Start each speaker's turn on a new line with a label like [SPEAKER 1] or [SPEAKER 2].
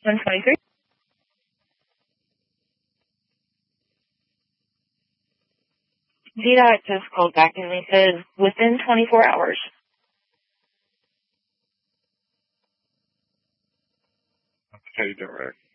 [SPEAKER 1] 123. DDOT just called back and they said within 24 hours.
[SPEAKER 2] Okay, direct.